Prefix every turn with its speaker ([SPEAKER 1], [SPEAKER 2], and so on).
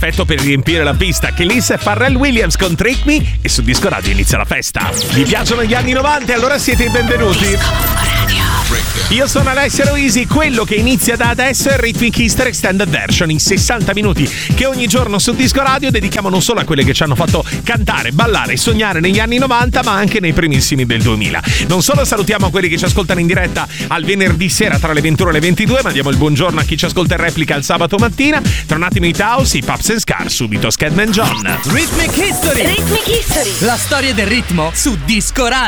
[SPEAKER 1] perfetto per riempire la pista. Kelis e Pharrell Williams con Trick Me e su Disco Radio inizia la festa. Vi piacciono gli anni 90 e allora siete i benvenuti. Io sono Alessio Roisi, quello che inizia da adesso è Rhythmic History Extended Version in 60 minuti che ogni giorno su Disco Radio dedichiamo non solo a quelle che ci hanno fatto cantare, ballare e sognare negli anni 90 ma anche nei primissimi del 2000. Non solo salutiamo quelli che ci ascoltano in diretta al venerdì sera tra le 21 e le 22, ma diamo il buongiorno a chi ci ascolta in replica il sabato mattina. Tra un attimo i House, i Pups and Scar, subito Scatman John.
[SPEAKER 2] Rhythmic History, la storia del ritmo su Disco Radio.